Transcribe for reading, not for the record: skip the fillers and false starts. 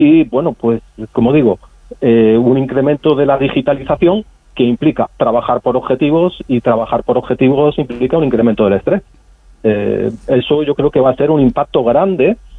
y, bueno, pues, como digo, un incremento de la digitalización que implica trabajar por objetivos, y trabajar por objetivos implica un incremento del estrés. Eso yo creo que va a ser un impacto grande